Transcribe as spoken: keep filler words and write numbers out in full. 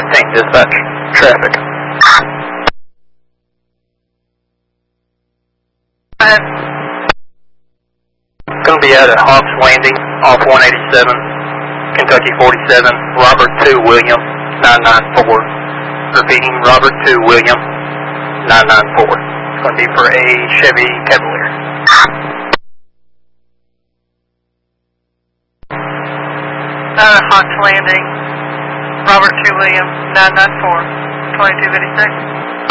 fifteen, dispatch. Traffic. Going to be out at Hawks Landing off one eighty-seven, Kentucky forty-seven, Robert two William, nine nine four. Repeating, Robert two William, nine nine four. It's going to be for a Chevy Cavalier. Uh, Hawks Landing, Robert two William, nine nine four, twenty-two fifty-six.